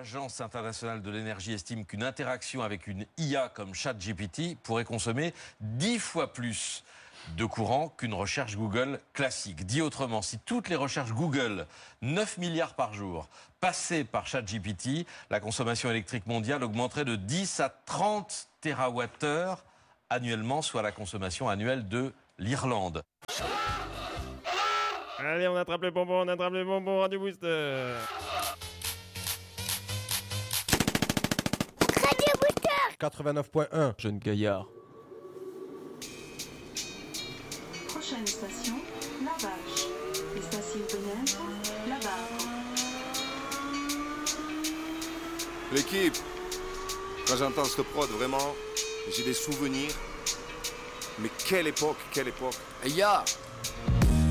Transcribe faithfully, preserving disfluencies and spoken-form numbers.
l'Agence internationale de l'énergie estime qu'une interaction avec une I A comme ChatGPT pourrait consommer dix fois plus de courant qu'une recherche Google classique. Dit autrement, si toutes les recherches Google, neuf milliards par jour, passaient par ChatGPT, la consommation électrique mondiale augmenterait de dix à trente térawattheures annuellement, soit la consommation annuelle de l'Irlande. Allez, on attrape les bonbons, on attrape les bonbons, Radio Booster. Radio Booster quatre-vingt-neuf point un. Jeune gaillard. Prochaine station, La Vache. Estación Benento, La Barre. L'équipe, quand j'entends ce prod, vraiment, j'ai des souvenirs. Mais quelle époque, quelle époque. Hey, ya